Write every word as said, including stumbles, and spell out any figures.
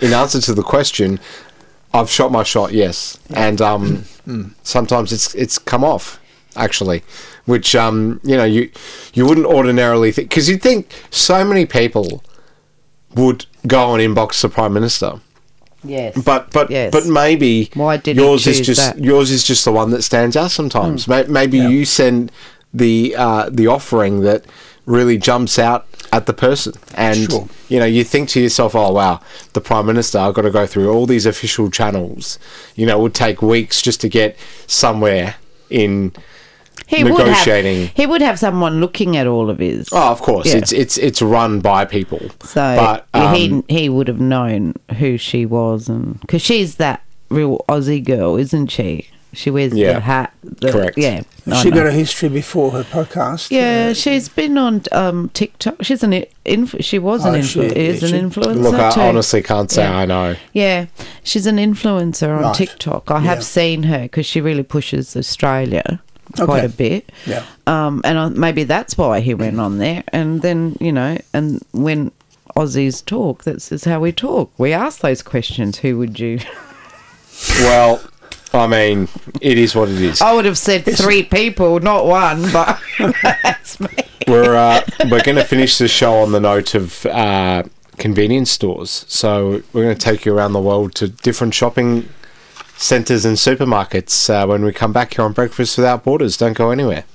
in answer to the question, I've shot my shot, yes, and um, mm. sometimes it's it's come off actually, which um, you know you you wouldn't ordinarily think, because you'd think so many people would go and inbox the Prime Minister. Yes, but but yes. but maybe Why did yours he is choose just that? yours is just the one that stands out sometimes. Mm. Maybe yeah. you send the uh, the offering that really jumps out at the person, and sure. you know you think to yourself, oh wow, the Prime Minister, I've got to go through all these official channels, you know, it would take weeks just to get somewhere in he negotiating. Would have, he would have someone looking at all of his. Oh, of course, yeah. it's it's it's run by people. So but, um, he he would have known who she was, and because she's that real Aussie girl, isn't she? She wears yeah. the hat. The, Correct. Yeah. She got a history before her podcast. Yeah, uh, she's been on um, TikTok. She's an inf- she was an Oh, influ- she- is she- an influencer. Look, I too. honestly can't say Yeah. I know. Yeah, she's an influencer on Right. TikTok. I Yeah. have seen her because she really pushes Australia quite Okay. a bit. Yeah. Um, and I, maybe that's why he went on there. And then, you know, and when Aussies talk, that's is how we talk. We ask those questions. Who would you? Well, I mean, it is what it is. I would have said three people, not one, but that's me. We're uh, we're going to finish the show on the note of uh, convenience stores. So we're going to take you around the world to different shopping centres and supermarkets uh, when we come back here on Breakfast Without Borders. Don't go anywhere.